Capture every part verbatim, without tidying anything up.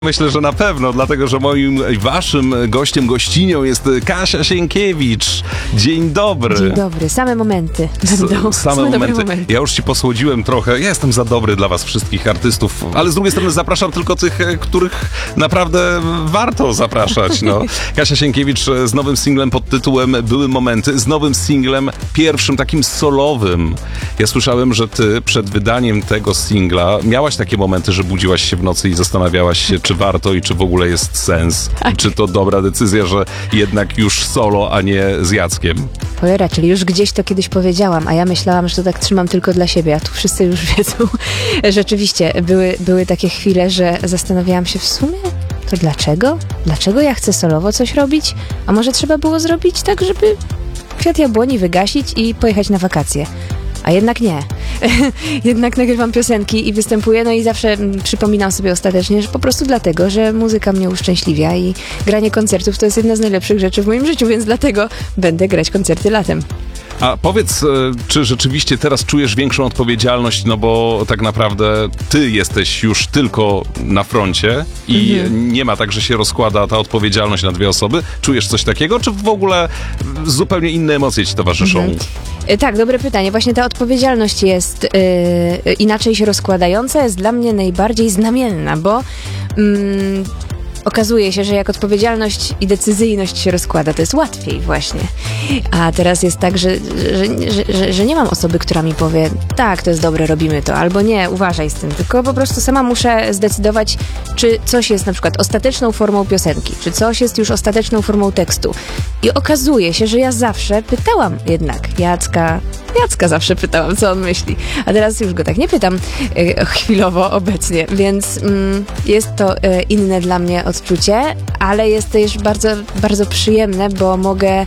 Myślę, że na pewno, dlatego że moim i waszym gościem, gościnią jest Kasia Sienkiewicz. Dzień dobry. Dzień dobry, same momenty będą. S- same, same momenty. momenty. Ja już ci posłodziłem trochę. Ja jestem za dobry dla was wszystkich artystów, ale z drugiej strony zapraszam tylko tych, których naprawdę warto zapraszać. No. Kasia Sienkiewicz z nowym singlem pod tytułem Były momenty, z nowym singlem pierwszym takim solowym. Ja słyszałem, że ty przed wydaniem tego singla miałaś takie momenty, że budziłaś się w nocy i zastanawiałaś się, czy warto i czy w ogóle jest sens. Tak. Czy to dobra decyzja, że jednak już solo, a nie z Jackiem. Cholera, czyli już gdzieś to kiedyś powiedziałam, a ja myślałam, że to tak trzymam tylko dla siebie, a tu wszyscy już wiedzą. Rzeczywiście, były, były takie chwile, że zastanawiałam się w sumie, to dlaczego? Dlaczego ja chcę solowo coś robić? A może trzeba było zrobić tak, żeby kwiat jabłoni wygasić i pojechać na wakacje? A jednak nie. Jednak nagrywam piosenki i występuję, no i zawsze mm, przypominam sobie ostatecznie, że po prostu dlatego, że muzyka mnie uszczęśliwia i granie koncertów to jest jedna z najlepszych rzeczy w moim życiu, więc dlatego będę grać koncerty latem. A powiedz, czy rzeczywiście teraz czujesz większą odpowiedzialność, no bo tak naprawdę ty jesteś już tylko na froncie i mhm. nie ma tak, że się rozkłada ta odpowiedzialność na dwie osoby. Czujesz coś takiego, czy w ogóle zupełnie inne emocje ci towarzyszą? Mhm. Tak, dobre pytanie. Właśnie ta odpowiedzialność jest yy, inaczej się rozkładająca, jest dla mnie najbardziej znamienna, bo yy, okazuje się, że jak odpowiedzialność i decyzyjność się rozkłada, to jest łatwiej właśnie. A teraz jest tak, że, że, że, że, że nie mam osoby, która mi powie, tak, to jest dobre, robimy to, albo nie, uważaj z tym, tylko po prostu sama muszę zdecydować, czy coś jest na przykład ostateczną formą piosenki, czy coś jest już ostateczną formą tekstu. I okazuje się, że ja zawsze pytałam jednak Jacka, Jacka zawsze pytałam, co on myśli. A teraz już go tak nie pytam e, chwilowo obecnie, więc mm, jest to e, inne dla mnie odczucie, ale jest też bardzo, bardzo przyjemne, bo mogę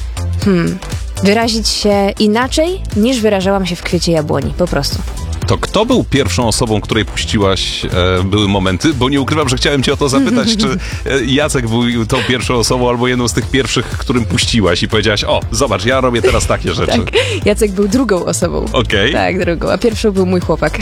hmm, wyrazić się inaczej, niż wyrażałam się w Kwiecie Jabłoni, po prostu. To kto był pierwszą osobą, której puściłaś e, Były momenty? Bo nie ukrywam, że chciałem cię o to zapytać, czy e, Jacek był tą pierwszą osobą albo jedną z tych pierwszych, którym puściłaś i powiedziałaś, o, zobacz, ja robię teraz takie rzeczy. Tak, Jacek był drugą osobą. Okej. Tak, drugą, a pierwszą był mój chłopak.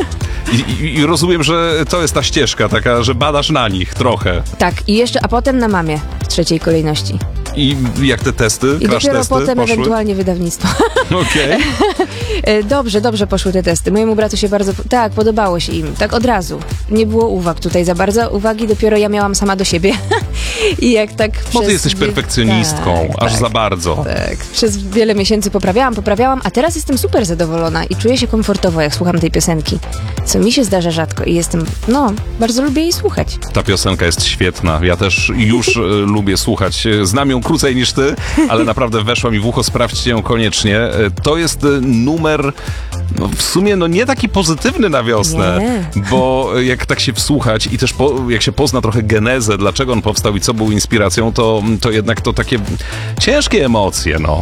I, i, I rozumiem, że to jest ta ścieżka taka, że badasz na nich trochę. Tak, i jeszcze, a potem na mamie w trzeciej kolejności. I jak te testy, I crash dopiero testy potem poszły? ewentualnie wydawnictwo. Okej. Dobrze, dobrze poszły te testy. Mojemu bratu się bardzo, tak, podobało się im. Tak od razu. Nie było uwag tutaj za bardzo. Uwagi dopiero ja miałam sama do siebie. I jak tak Bo przez... ty jesteś perfekcjonistką, tak, aż tak, za bardzo. Tak. Przez wiele miesięcy poprawiałam, poprawiałam, a teraz jestem super zadowolona i czuję się komfortowo, jak słucham tej piosenki. Co mi się zdarza rzadko i jestem, no, bardzo lubię jej słuchać. Ta piosenka jest świetna. Ja też już e, lubię słuchać. Znam ją krócej niż ty, ale naprawdę weszła mi w ucho. Sprawdźcie ją koniecznie. E, to jest e, numer no, w sumie no nie taki pozytywny na wiosnę, Nie. bo jak tak się wsłuchać i też po, jak się pozna trochę genezę, dlaczego on powstał i co był inspiracją, to, to jednak to takie ciężkie emocje, no.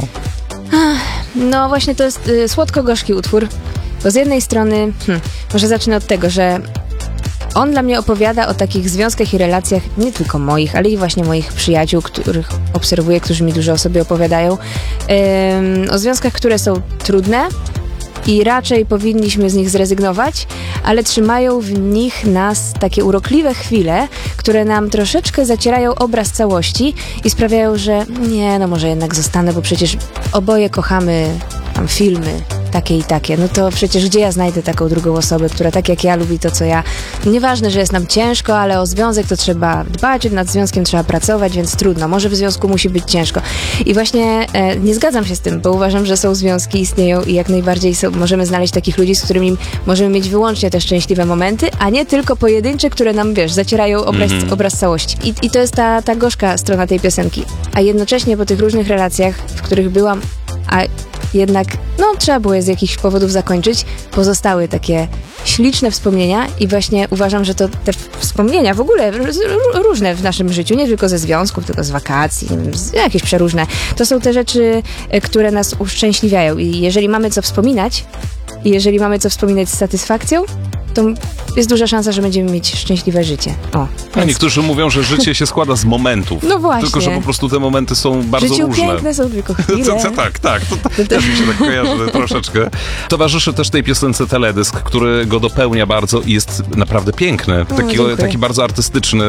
No właśnie to jest y, słodko-gorzki utwór, bo z jednej strony, hmm, może zacznę od tego, że on dla mnie opowiada o takich związkach i relacjach, nie tylko moich, ale i właśnie moich przyjaciół, których obserwuję, którzy mi dużo o sobie opowiadają, ym, o związkach, które są trudne i raczej powinniśmy z nich zrezygnować, ale trzymają w nich nas takie urokliwe chwile, które nam troszeczkę zacierają obraz całości i sprawiają, że nie, no może jednak zostanę, bo przecież oboje kochamy tam filmy takie i takie, no to przecież gdzie ja znajdę taką drugą osobę, która tak jak ja lubi to, co ja. Nieważne, że jest nam ciężko, ale o związek to trzeba dbać, nad związkiem trzeba pracować, więc trudno. Może w związku musi być ciężko. I właśnie e, nie zgadzam się z tym, bo uważam, że są związki, istnieją i jak najbardziej są, możemy znaleźć takich ludzi, z którymi możemy mieć wyłącznie te szczęśliwe momenty, a nie tylko pojedyncze, które nam, wiesz, zacierają obraz, mm-hmm. obraz całości. I, I to jest ta, ta gorzka strona tej piosenki. A jednocześnie po tych różnych relacjach, w których byłam, a jednak, no, trzeba było je z jakichś powodów zakończyć. Pozostały takie śliczne wspomnienia i właśnie uważam, że to te wspomnienia w ogóle różne w naszym życiu, nie tylko ze związków, tylko z wakacji, jakieś przeróżne. To są te rzeczy, które nas uszczęśliwiają i jeżeli mamy co wspominać i jeżeli mamy co wspominać z satysfakcją, to jest duża szansa, że będziemy mieć szczęśliwe życie. O, A niektórzy mówią, że życie się składa z momentów. No właśnie. Tylko, że po prostu te momenty są bardzo życiu różne. piękne są tylko chwile. Co, co, tak, tak. To, to też mi się tak kojarzy troszeczkę. Towarzyszy też tej piosence teledysk, który go dopełnia bardzo i jest naprawdę piękny. Taki, dziękuję. taki bardzo artystyczny.